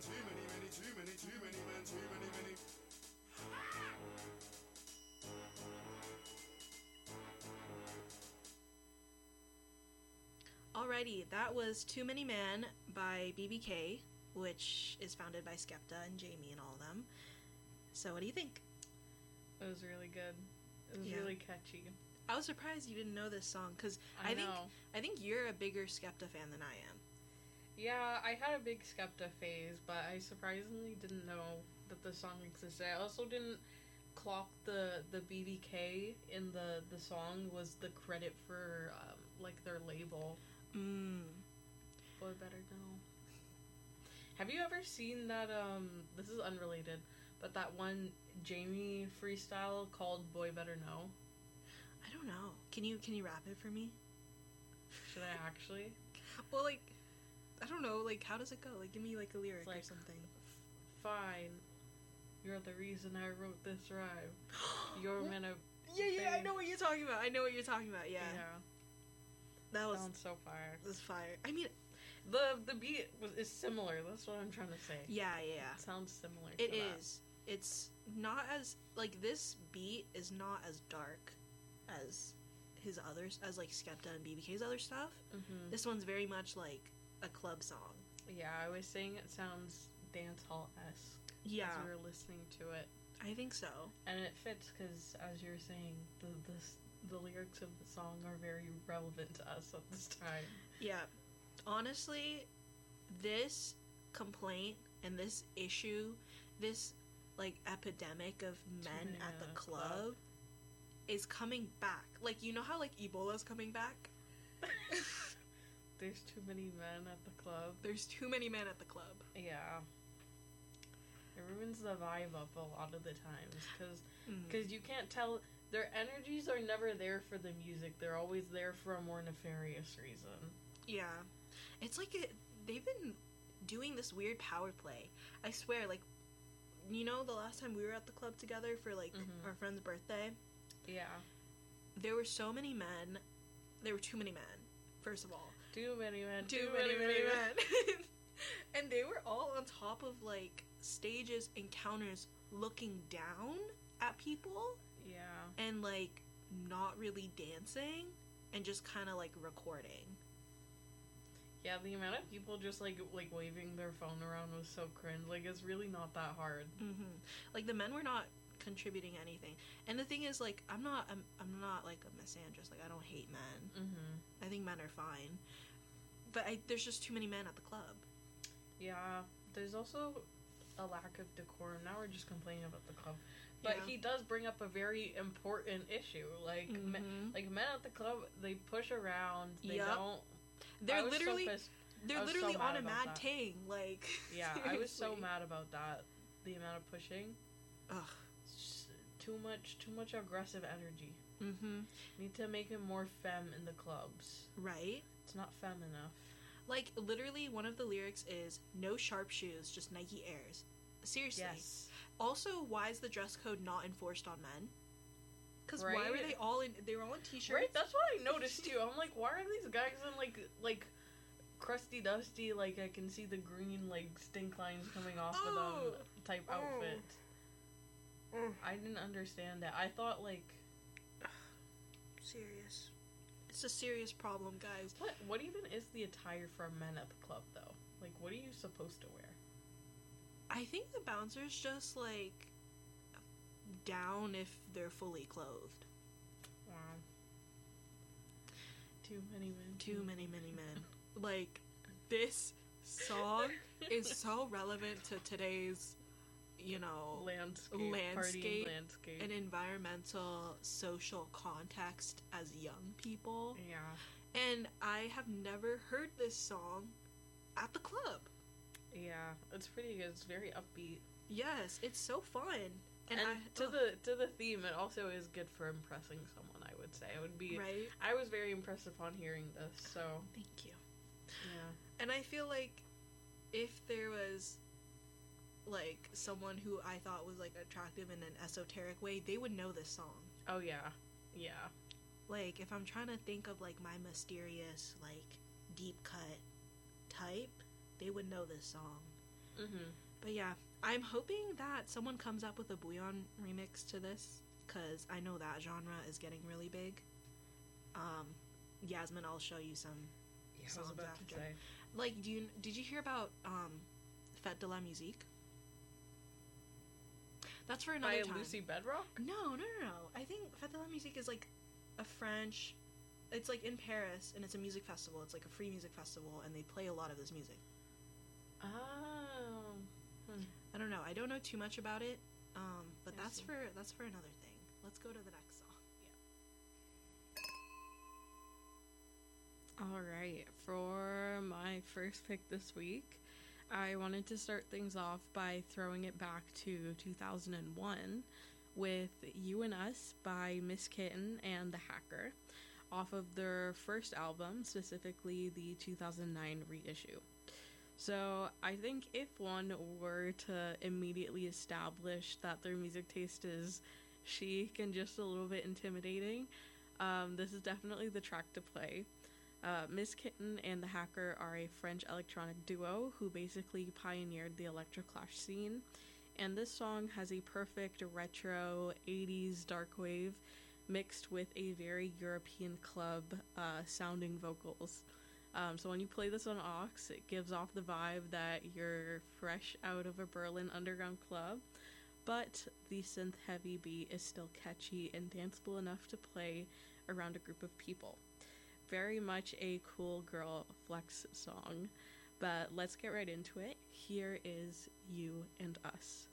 Alrighty, that was Too Many Men by BBK, which is founded by Skepta and Jamie and all of them. So what do you think? It was really good. It was really catchy. I was surprised you didn't know this song, because I think you're a bigger Skepta fan than I am. Yeah, I had a big Skepta phase, but I surprisingly didn't know that the song existed. I also didn't clock the BBK in the song was the credit for like their label. Boy Better Know. Have you ever seen that this is unrelated, but that one Jamie freestyle called Boy Better Know? I don't know. Can you rap it for me? Should I actually? Well, like, I don't know, like, how does it go? Like, give me, like, a lyric or something. Fine. You're the reason I wrote this rhyme. You're meant to... Yeah, I know what you're talking about. Yeah. That was... Sounds so fire. It was fire. I mean... The beat is similar. That's what I'm trying to say. Yeah. It sounds similar to It is. It's not as... Like, this beat is not as dark as his others, as, like, Skepta and BBK's other stuff. Mm-hmm. This one's very much, like, a club song. Yeah, I was saying it sounds dancehall-esque. Yeah. As we were listening to it. I think so. And it fits because, as you're saying, the lyrics of the song are very relevant to us at this time. Yeah. Honestly, this complaint and this issue, this, like, epidemic of men at the club is coming back. Like, you know how, like, Ebola's coming back? There's too many men at the club. There's too many men at the club. Yeah. It ruins the vibe up a lot of the times, because you can't tell, their energies are never there for the music, they're always there for a more nefarious reason. Yeah. It's like, they've been doing this weird power play. I swear, like, you know the last time we were at the club together for, like, our friend's birthday? Yeah. There were so many men, there were too many men, first of all. Too many men. And they were all on top of, like, stages and counters looking down at people. Yeah. And, like, not really dancing and just kind of, like, recording. Yeah, the amount of people just, like waving their phone around was so cringe. Like, it's really not that hard. Mm-hmm. Like, the men were not contributing anything. And the thing is, like, I'm not, like, a misandrist. Like, I don't hate men. I think men are fine. But there's just too many men at the club. Yeah, there's also a lack of decorum. Now we're just complaining about the club. But he does bring up a very important issue. Like, men at the club, they push around. They don't... They're literally on a mad ting. Like, yeah, seriously. I was so mad about that. The amount of pushing. Ugh. It's too much aggressive energy. Need to make it more femme in the clubs. Right? It's not femme enough. Like, literally, one of the lyrics is, no sharp shoes, just Nike Airs. Seriously. Yes. Also, why is the dress code not enforced on men? Because why were they all in t-shirts? Right, that's what I noticed too. I'm like, why are these guys in like crusty dusty, like I can see the green, like, stink lines coming off of them type outfit. I didn't understand that. I thought, like... Serious. It's a serious problem, guys. What even is the attire for men at the club, though? Like, what are you supposed to wear? I think the bouncers just, like, down if they're fully clothed. Wow. Too many men. Like, this song is so relevant to today's, you know, landscape and environmental social context as young people. Yeah. And I have never heard this song at the club. Yeah, it's pretty good. It's very upbeat. Yes, it's so fun. And to the theme, it also is good for impressing someone, I would say. It would be... Right? I was very impressed upon hearing this, so... Thank you. Yeah. And I feel like if there was, like, someone who I thought was, like, attractive in an esoteric way, they would know this song. Oh, yeah. Yeah. Like, if I'm trying to think of, like, my mysterious, like, deep cut type, they would know this song. But yeah, I'm hoping that someone comes up with a Bouillon remix to this, because I know that genre is getting really big. Yasmin, I'll show you some songs after. Like, did you hear about Fête de la Musique? That's for another time. By Lucy Bedrock? No. I think Fête de la Musique is like a French. It's like in Paris, and it's a music festival. It's like a free music festival, and they play a lot of this music. Oh. I don't know. I don't know too much about it, but that's for another thing. Let's go to the next song. Yeah. All right. For my first pick this week, I wanted to start things off by throwing it back to 2001 with You and Us by Miss Kitten and The Hacker, off of their first album, specifically the 2009 reissue. So I think if one were to immediately establish that their music taste is chic and just a little bit intimidating, this is definitely the track to play. Miss Kitten and The Hacker are a French electronic duo who basically pioneered the electroclash scene, and this song has a perfect retro 80s darkwave mixed with a very European club sounding vocals. So when you play this on aux, it gives off the vibe that you're fresh out of a Berlin underground club, but the synth heavy beat is still catchy and danceable enough to play around a group of people. Very much a cool girl flex song, but let's get right into it. Here is You and Us.